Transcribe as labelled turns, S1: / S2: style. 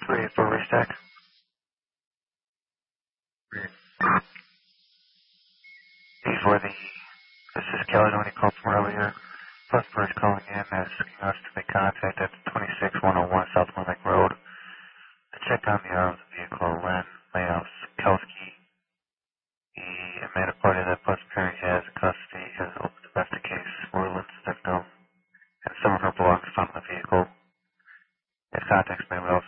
S1: 284 restack. Before this is Kelly when he called from earlier. Plus Birch calling in asking us to make contact at 26101 South Atlantic Road to check on the owner of the vehicle, Len Mayowskowski. He made a party that Plus Perry has custody as a domestic case, Orland's victim, and some of her belongings found in the vehicle. His contacts may be